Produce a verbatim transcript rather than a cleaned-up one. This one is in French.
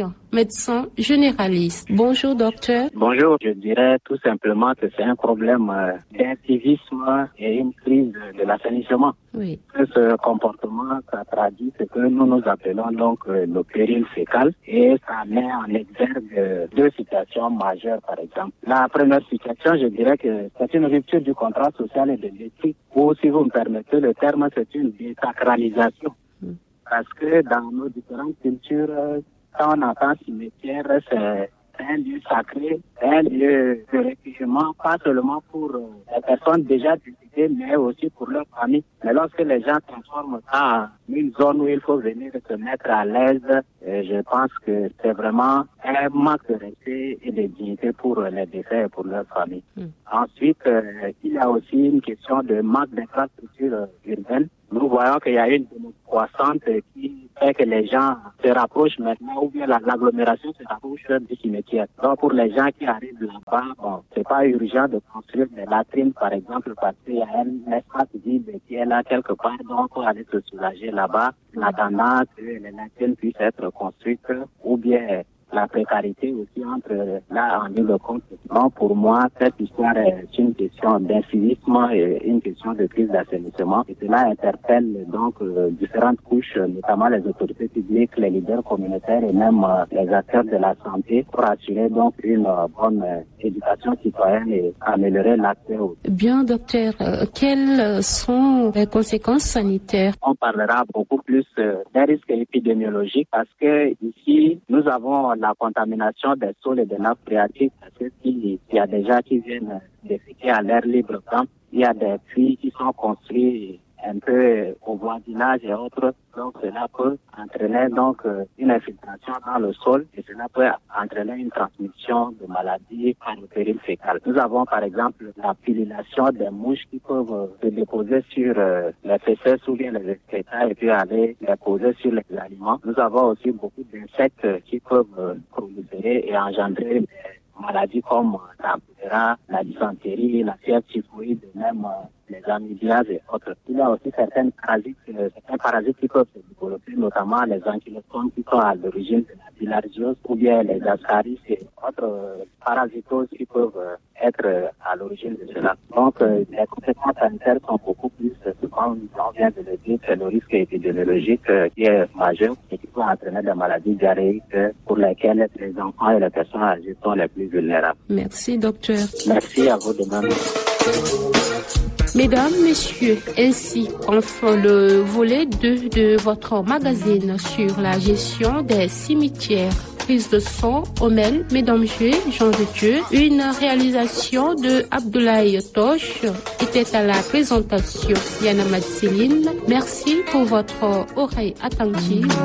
Touche, médecin généraliste. Bonjour docteur. Bonjour, je dirais tout simplement que c'est un problème euh, d'incivisme et une crise de l'assainissement. Oui. Que ce comportement, ça traduit ce que nous nous appelons donc euh, le péril fécal et ça met en exergue euh, deux situations majeures par exemple. La première situation, je dirais que c'est une rupture du contrat social et de l'éthique ou si vous me permettez le terme, c'est une désacralisation. Mm. Parce que dans nos différentes cultures, quand on entend cimetière, c'est un lieu sacré, un lieu de recueillement, pas seulement pour euh, les personnes déjà décédées, mais aussi pour leur famille. Mais lorsque les gens transforment ça en une zone où il faut venir se mettre à l'aise, euh, je pense que c'est vraiment un manque de respect et de dignité pour les décès et pour leur famille. Mm. Ensuite, euh, il y a aussi une question de manque d'infrastructure euh, urbaine. Nous voyons qu'il y a une croissante qui fait que les gens se rapprochent maintenant ou bien l'agglomération se rapproche du cimetière. Donc pour les gens qui arrivent là-bas, bon, c'est pas urgent de construire des latrines par exemple parce qu'il y a un espace vide qui est là quelque part, donc on peut aller se soulager là-bas en attendant que les latrines puissent être construites ou bien la précarité aussi entre là en lieu de compte. Donc pour moi, cette histoire est une question d'incivisme et une question de crise d'assainissement. Et cela interpelle donc euh, différentes couches, notamment les autorités publiques, les leaders communautaires et même euh, les acteurs de la santé pour assurer donc une euh, bonne euh, éducation citoyenne et améliorer l'accès aux... Bien docteur, euh, quelles sont les conséquences sanitaires? On parlera beaucoup plus euh, des risques épidémiologiques parce que ici, nous avons la contamination des sols et des nappes phréatiques parce que s'il y a des gens qui viennent déféquer à l'air libre, quand il y a des puits qui sont construits un peu au voisinage et autres, donc cela peut entraîner donc une infiltration dans le sol et cela peut entraîner une transmission de maladies par le péril fécal. Nous avons par exemple la pullulation des mouches qui peuvent se déposer sur les fesses ou bien les excréta et puis aller les poser sur les aliments. Nous avons aussi beaucoup d'insectes qui peuvent proliférer et engendrer des maladies comme la choléra, la dysenterie, la fièvre typhoïde, même les amibiases et autres. Il y a aussi certains parasites, euh, certains parasites qui peuvent se développer, notamment les ankylostomes qui sont à l'origine de la bilharziose ou bien les ascaris et autres euh, parasitoses qui peuvent euh, être euh, à l'origine de cela. Donc, euh, les conséquences sanitaires sont beaucoup plus, euh, comme on vient de le dire, c'est le risque épidémiologique euh, qui est majeur et qui peut entraîner des maladies diarrhéiques euh, pour lesquelles les enfants et les personnes âgées sont les plus vulnérables. Merci, docteur. Merci à vous de même. Mesdames, Messieurs, ainsi enfin le volet deux de votre magazine sur la gestion des cimetières. Prise de son, Omel, Mesdames, Messieurs, Jean de Dieu, une réalisation de Abdoulaye Toche était à la présentation. Yana Madseline, merci pour votre oreille attentive.